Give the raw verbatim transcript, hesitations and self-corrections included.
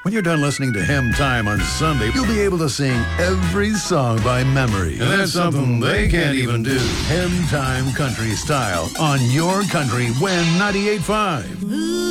When you're done listening to Hymn Time on Sunday, you'll be able to sing every song by memory. And that's something they can't even do. Hymn Time Country Style on your country, Win ninety-eight point five.